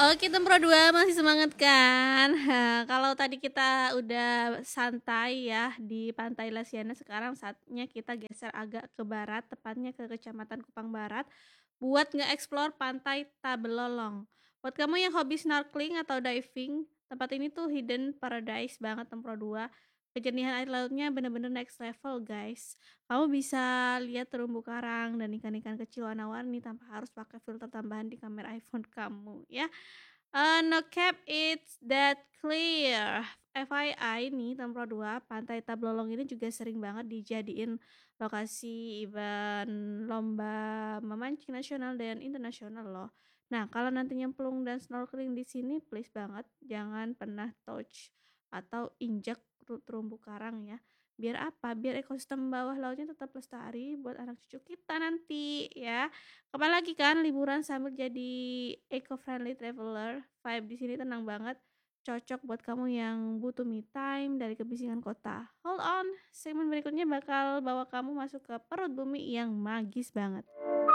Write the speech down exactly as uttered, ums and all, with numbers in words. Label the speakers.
Speaker 1: Oke, Tempro dua masih semangat kan? Ha, kalau tadi kita udah santai ya di Pantai Lasiana, sekarang saatnya kita geser agak ke barat, tepatnya ke Kecamatan Kupang Barat, buat nge-explore Pantai Tabelolong. Buat kamu yang hobi snorkeling atau diving, tempat ini tuh hidden paradise banget Tempro dua. Kejernihan air lautnya bener-bener next level, guys. Kamu bisa lihat terumbu karang dan ikan-ikan kecil warna-warni tanpa harus pakai filter tambahan di kamera iPhone kamu ya. Eee, no cap it's that clear. F Y I nih Tempro dua, Pantai Tablolong ini juga sering banget dijadiin lokasi event lomba memancing nasional dan internasional loh. Nah, kalau nanti nyemplung dan snorkeling di sini please banget jangan pernah touch atau injak ru terumbu karang ya. Biar apa? Biar ekosistem bawah lautnya tetap lestari buat anak cucu kita nanti ya. Apalagi kan liburan sambil jadi eco-friendly traveler, vibe di sini tenang banget, cocok buat kamu yang butuh me time dari kebisingan kota. Hold on, segmen berikutnya bakal bawa kamu masuk ke perut bumi yang magis banget.